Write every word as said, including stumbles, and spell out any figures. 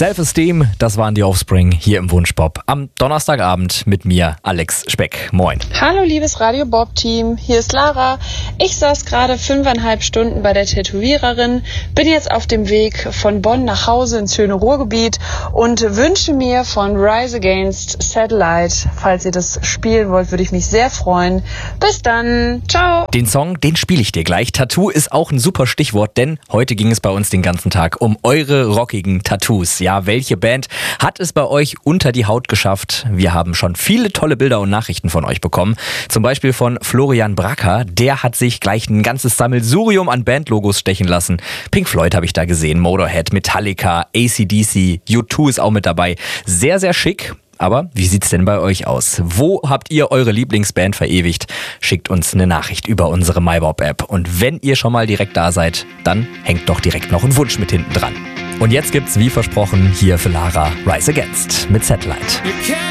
Self-Esteem, das waren die Offspring hier im Wunschpop. Am Donnerstagabend mit mir, Alex Speck. Moin. Hallo liebes Radio Bob Team, hier ist Lara. Ich saß gerade fünfeinhalb Stunden bei der Tätowiererin, bin jetzt auf dem Weg von Bonn nach Hause ins schöne Ruhrgebiet und wünsche mir von Rise Against Satellite, falls ihr das spielen wollt, würde ich mich sehr freuen. Bis dann, ciao. Den Song, den spiele ich dir gleich. Tattoo ist auch ein super Stichwort, denn heute ging es bei uns den ganzen Tag um eure rockigen Tattoos. Ja, welche Band hat es bei euch unter die Haut geschafft? Wir haben schon viele tolle Bilder und Nachrichten von euch bekommen. Zum Beispiel von Florian Bracker. Der hat sich gleich ein ganzes Sammelsurium an Bandlogos stechen lassen. Pink Floyd habe ich da gesehen, Motorhead, Metallica, A C D C, U zwei ist auch mit dabei. Sehr, sehr schick. Aber wie sieht's denn bei euch aus? Wo habt ihr eure Lieblingsband verewigt? Schickt uns eine Nachricht über unsere MyBob-App. Und wenn ihr schon mal direkt da seid, dann hängt doch direkt noch ein Wunsch mit hinten dran. Und jetzt gibt's, wie versprochen, hier für Lara Rise Against mit Satellite.